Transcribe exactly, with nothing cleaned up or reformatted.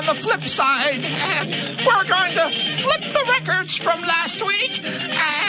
on the flip side, uh, we're going to flip the records from last week